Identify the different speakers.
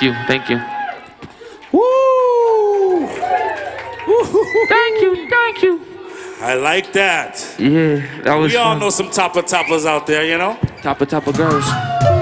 Speaker 1: you, thank you.
Speaker 2: Woo!
Speaker 1: Thank you.
Speaker 2: I like that.
Speaker 1: Yeah, that was
Speaker 2: We all
Speaker 1: fun.
Speaker 2: know some toppers out there, you know?
Speaker 1: Topper girls.